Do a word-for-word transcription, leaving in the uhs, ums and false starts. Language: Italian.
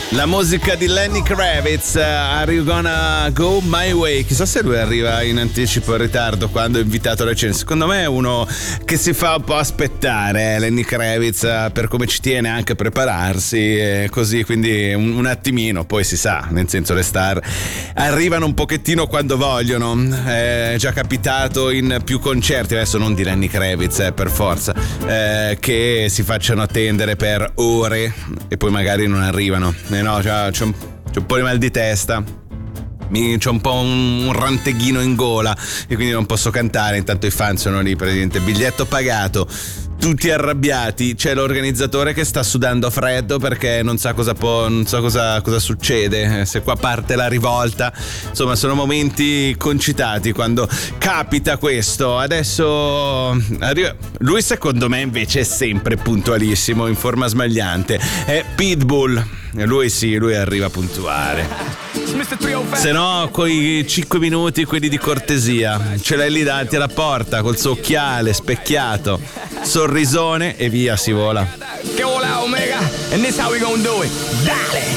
La musica di Lenny Kravitz, uh, Are You Gonna Go My Way? Chissà se lui arriva in anticipo o in ritardo quando è invitato alla cena. Secondo me è uno che si fa un po' aspettare, eh, Lenny Kravitz, uh, per come ci tiene anche a prepararsi, eh, così, quindi un, un attimino, poi si sa, nel senso le star arrivano un pochettino quando vogliono. È già capitato in più concerti, adesso non di Lenny Kravitz, eh, per forza, eh, che si facciano attendere per ore e poi magari non arrivano. Eh no, c'ho, c'ho, un, c'ho un po' di mal di testa, mi, c'ho un po' un, un ranteghino in gola e quindi non posso cantare. Intanto i fan sono lì, praticamente biglietto pagato, tutti arrabbiati. C'è l'organizzatore che sta sudando freddo perché non sa cosa può, non sa cosa, cosa succede, se qua parte la rivolta. Insomma, sono momenti concitati quando capita questo. Adesso arriva lui, secondo me invece è sempre puntualissimo, in forma smagliante, è Pitbull. Lui sì, lui arriva puntuale. Se no, quei cinque minuti, quelli di cortesia, ce l'hai lì davanti alla porta col suo occhiale specchiato, sorrisone e via si vola. Che vola Omega, and this how we gonna do it. Dale!